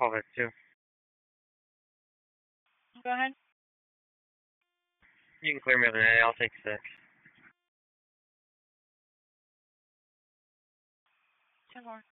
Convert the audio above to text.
call it too. Go ahead. You can clear me of an A. I'll take 6. 10 more.